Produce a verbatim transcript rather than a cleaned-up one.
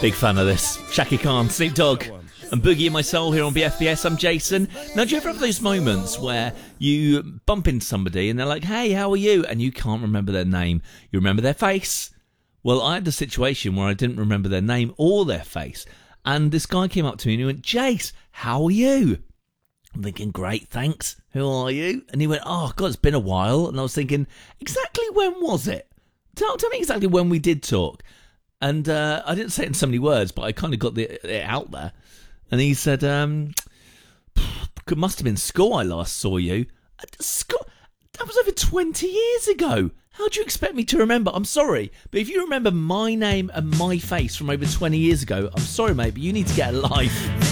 Big fan of this. Shaki Khan, Snoop Dogg, and Boogie in My Soul here on B F B S. I'm Jason. Now, do you ever have those moments where you bump into somebody and they're like, hey, how are you? And you can't remember their name. You remember their face. Well, I had a situation where I didn't remember their name or their face. And this guy came up to me and he went, Jace, how are you? I'm thinking, great, thanks. Who are you? And he went, oh, God, it's been a while. And I was thinking, exactly when was it? Tell, tell me exactly when we did talk. And uh, I didn't say it in so many words, but I kind of got the, it out there. And he said, um, it must have been school I last saw you. School? That was over twenty years ago. How do you expect me to remember? I'm sorry, but if you remember my name and my face from over twenty years ago, I'm sorry, mate, but you need to get a life.